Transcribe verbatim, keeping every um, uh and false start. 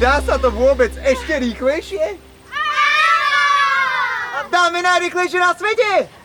Dá sa to vôbec ešte rýchlejšie? A dáme najrýchlejšie na svete!